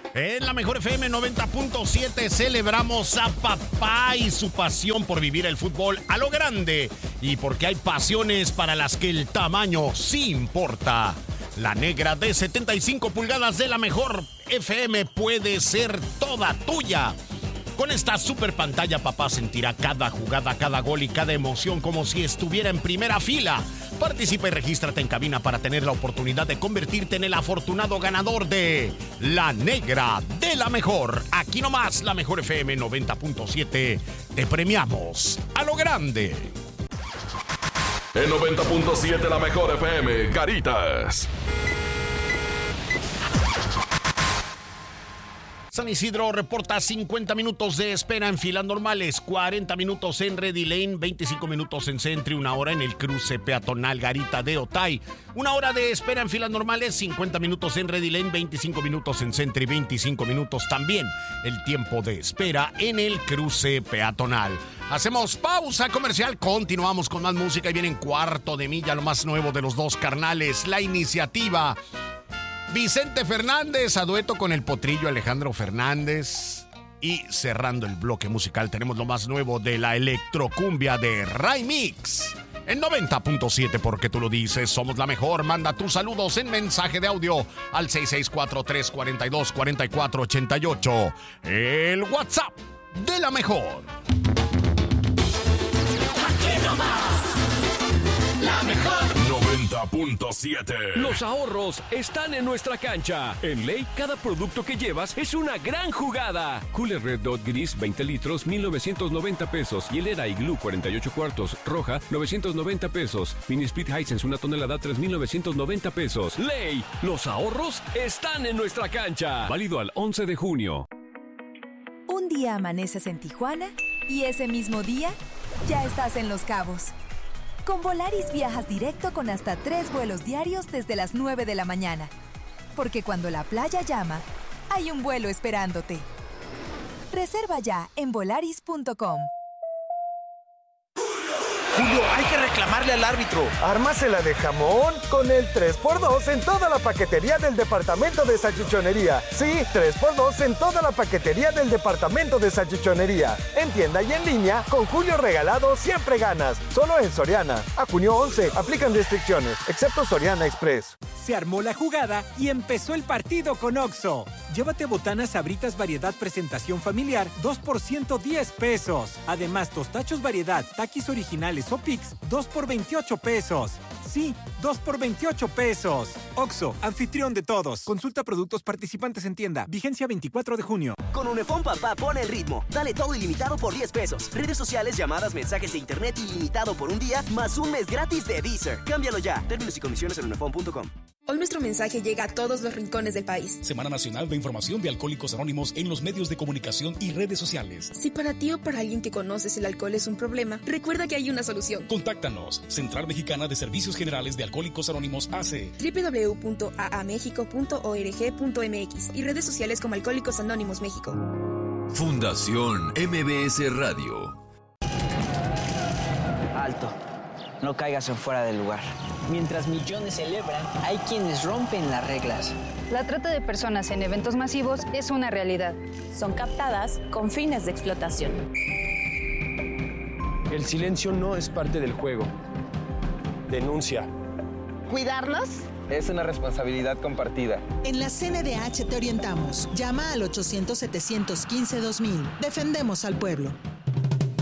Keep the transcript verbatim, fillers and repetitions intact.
En la Mejor F M noventa punto siete celebramos a papá y su pasión por vivir el fútbol a lo grande y porque hay pasiones para las que el tamaño sí importa. La negra de setenta y cinco pulgadas de la Mejor F M puede ser toda tuya. Con esta super pantalla, papá sentirá cada jugada, cada gol y cada emoción como si estuviera en primera fila. Participa y regístrate en cabina para tener la oportunidad de convertirte en el afortunado ganador de La Negra de la Mejor. Aquí nomás, la Mejor F M noventa punto siete. Te premiamos a lo grande. En noventa punto siete La Mejor F M, Caritas. San Isidro reporta cincuenta minutos de espera en filas normales, cuarenta minutos en Ready Lane, veinticinco minutos en Centro, una hora en el cruce peatonal Garita de Otay. Una hora de espera en filas normales, cincuenta minutos en Ready Lane, veinticinco minutos en Centro y veinticinco minutos también el tiempo de espera en el cruce peatonal. Hacemos pausa comercial, continuamos con más música y viene en Cuarto de Milla, lo más nuevo de los dos carnales, La Iniciativa. Vicente Fernández a dueto con el potrillo Alejandro Fernández. Y cerrando el bloque musical tenemos lo más nuevo de la electrocumbia de Ray Mix. En noventa punto siete, porque tú lo dices, somos la mejor. Manda tus saludos en mensaje de audio al seis seis cuatro, tres cuatro dos, cuatro cuatro ocho ocho. El WhatsApp de la mejor. Aquí nomás, la mejor. noventa punto siete. Los ahorros están en nuestra cancha. En Ley, cada producto que llevas es una gran jugada. Cooler Red Dot Gris veinte litros, mil novecientos noventa pesos. Hielera Igloo cuarenta y ocho cuartos, roja, novecientos noventa pesos. Mini Split Hisense una tonelada, tres mil novecientos noventa pesos. Ley, los ahorros están en nuestra cancha. Válido al once de junio. Un día amaneces en Tijuana y ese mismo día ya estás en Los Cabos. Con Volaris viajas directo con hasta tres vuelos diarios desde las nueve de la mañana. Porque cuando la playa llama, hay un vuelo esperándote. Reserva ya en volaris punto com. Julio, hay que reclamarle al árbitro. Ármasela de jamón con el tres por dos en toda la paquetería del departamento de salchichonería. Sí, tres por dos en toda la paquetería del departamento de salchichonería. En tienda y en línea, con Julio regalado siempre ganas. Solo en Soriana. A junio once, aplican restricciones, excepto Soriana Express. Se armó la jugada y empezó el partido con Oxxo. Llévate botanas Sabritas variedad presentación familiar, dos por ciento diez pesos. Además, tostachos variedad, taquis originales o Pix, dos por veintiocho pesos. Sí, dos por veintiocho pesos. Oxxo, anfitrión de todos. Consulta productos participantes en tienda. Vigencia veinticuatro de junio. Con Unifón papá pone el ritmo. Dale todo ilimitado por diez pesos. Redes sociales, llamadas, mensajes de internet ilimitado por un día, más un mes gratis de Deezer. Cámbialo ya. Términos y condiciones en unifón punto com. Hoy nuestro mensaje llega a todos los rincones del país. Semana Nacional de Información de Alcohólicos Anónimos en los medios de comunicación y redes sociales. Si para ti o para alguien que conoces el alcohol es un problema, recuerda que hay una solución. Contáctanos. Central Mexicana de Servicios Generales de Alcohólicos Anónimos A C. doble u doble u doble u punto a a mexico punto org punto m x y redes sociales como Alcohólicos Anónimos México. Fundación M B S Radio. Alto. No caigas en fuera del lugar. Mientras millones celebran, hay quienes rompen las reglas. La trata de personas en eventos masivos es una realidad. Son captadas con fines de explotación. El silencio no es parte del juego. Denuncia. ¿Cuidarnos? Es una responsabilidad compartida. En la C N D H te orientamos. Llama al ochocientos, setecientos quince, dos mil. Defendemos al pueblo.